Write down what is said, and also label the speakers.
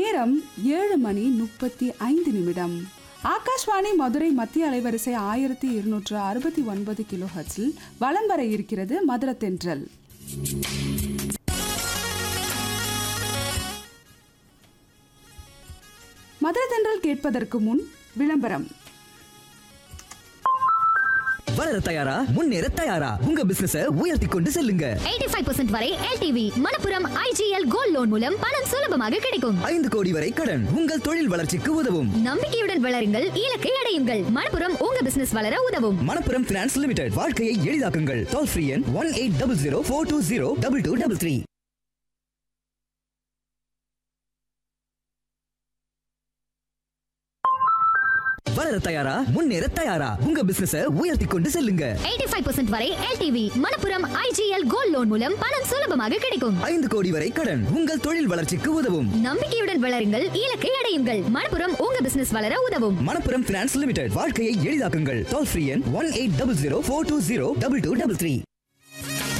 Speaker 1: நேரம் 7:35. ஆகாஷ்வாணி மதுரை மத்திய அலைவரிசை 1269 கிலோஹெர்ட்ஸில் வலம் வர இருக்கிறது மதுர தென்றல். மதுர தென்றல் கேட்பதற்கு முன் விளம்பரம்.
Speaker 2: வளர தயாரா, முன்னேற தயாரா, உங்க பிசினஸ உயர்த்தி கொண்டு செல்லுங்க.
Speaker 3: 85% வரை LTV Manappuram IGL gold loan மூலம் பணம் சுலபமாக கிடைக்கும்.
Speaker 2: 5 கோடி வரை கடன் உங்கள் தொழில் வளர்ச்சிக்கு உதவும்.
Speaker 3: நம்பிக்கையுடன் வளருங்கள், இலக்கை அடையுங்கள். மணப்புரம் உங்க பிசினஸ் வளர உதவும்.
Speaker 2: Manappuram finance limited. வாழ்க்கையை எளிதாக்குங்கள். டோல் ஃப்ரீ எண் 180042022233. வளர தயாரா, முன்னேற தயாரா, உங்க பிசினஸ உயர்த்தி கொண்டு செல்லுங்க.
Speaker 3: 85% வரை LTV Manappuram IGL gold loan மூலம் பணம் சுலபமாக கிடைக்கும்.
Speaker 2: 5 கோடி வரை கடன் உங்கள் தொழில் வளர்ச்சிக்கு உதவும்.
Speaker 3: நம்பிக்கையுடன் வளருங்கள், இலக்கை அடையுங்கள். மணப்புரம் உங்க பிசினஸ் வளர உதவும்.
Speaker 2: Manappuram finance limited. வாழ்க்கையை எளிதாக்குங்கள். டோல் ஃப்ரீ எண் 180042022233.